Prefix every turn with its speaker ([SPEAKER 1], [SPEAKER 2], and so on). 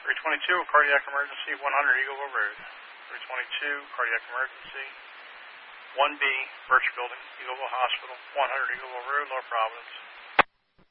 [SPEAKER 1] 322, cardiac emergency, 100 Eagleville Road. 322, cardiac emergency. 1B, Birch Building, Eagleville Hospital, 100 Eagleville Road, Lower Providence.